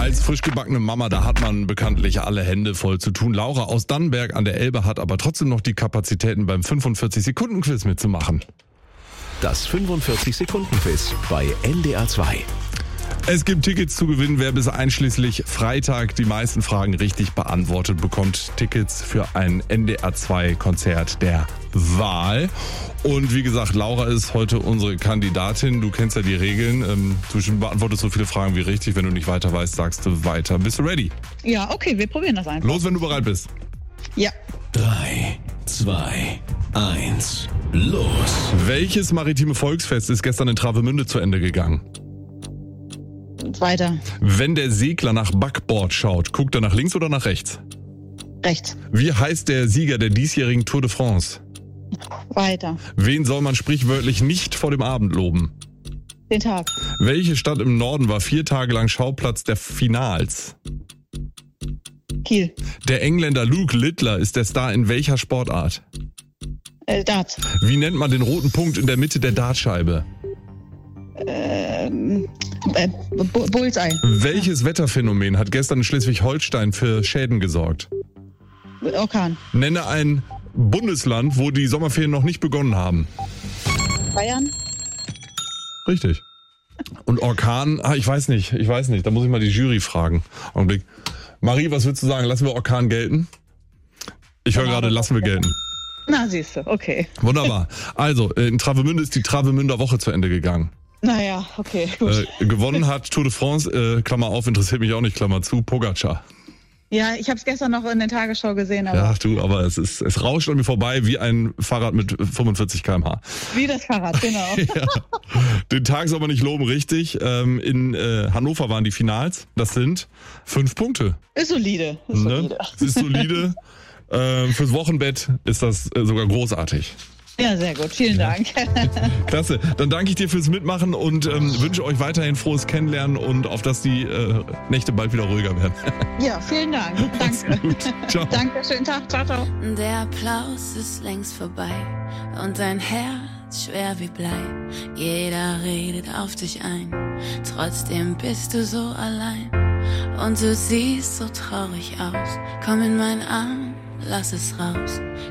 Als frisch gebackene Mama, da hat man bekanntlich alle Hände voll zu tun. Laura aus Dannenberg an der Elbe hat aber trotzdem noch die Kapazitäten beim 45-Sekunden-Quiz mitzumachen. Das 45-Sekunden-Quiz bei NDR 2. Es gibt Tickets zu gewinnen. Wer bis einschließlich Freitag die meisten Fragen richtig beantwortet, bekommt Tickets für ein NDR 2 Konzert der Wahl. Und wie gesagt, Laura ist heute unsere Kandidatin. Du kennst ja die Regeln. Du beantwortest so viele Fragen wie richtig. Wenn du nicht weiter weißt, sagst du weiter. Bist du ready? Ja, okay, wir probieren das einfach. Los, wenn du bereit bist. Ja. 3, 2, 1, los. Welches maritime Volksfest ist gestern in Travemünde zu Ende gegangen? Weiter. Wenn der Segler nach Backbord schaut, guckt er nach links oder nach rechts? Rechts. Wie heißt der Sieger der diesjährigen Tour de France? Weiter. Wen soll man sprichwörtlich nicht vor dem Abend loben? Den Tag. Welche Stadt im Norden war 4 Tage lang Schauplatz der Finals? Kiel. Der Engländer Luke Littler ist der Star in welcher Sportart? Darts. Wie nennt man den roten Punkt in der Mitte der Dartscheibe? Bullseye. Welches Wetterphänomen hat gestern in Schleswig-Holstein für Schäden gesorgt? Orkan. Nenne ein Bundesland, wo die Sommerferien noch nicht begonnen haben. Bayern. Richtig. Und Orkan, ich weiß nicht, da muss ich mal die Jury fragen. Augenblick. Marie, was würdest du sagen? Lassen wir Orkan gelten? Ich höre gerade, lassen wir gelten. Na, siehst du, okay. Wunderbar. Also, in Travemünde ist die Travemünder Woche zu Ende gegangen. Naja, okay, gut. Gewonnen hat Tour de France, Klammer auf, interessiert mich auch nicht, Klammer zu, Pogacar. Ja, ich habe es gestern noch in der Tagesschau gesehen. Aber Ja, aber es rauscht an mir vorbei wie ein Fahrrad mit 45 km/h. Wie das Fahrrad, genau. Ja. Den Tag soll man nicht loben, richtig. In Hannover waren die Finals. Das sind 5 Punkte. Ist solide. Ne? Es ist solide. Fürs Wochenbett ist das sogar großartig. Ja, sehr gut. Vielen Dank. Klasse. Dann danke ich dir fürs Mitmachen und wünsche euch weiterhin frohes Kennenlernen und auf dass die Nächte bald wieder ruhiger werden. Ja, vielen Dank. Danke. Gut. Ciao. Danke, schönen Tag. Ciao, ciao. Der Applaus ist längst vorbei und dein Herz schwer wie Blei. Jeder redet auf dich ein, trotzdem bist du so allein. Und du siehst so traurig aus, komm in meinen Arm, lass es raus.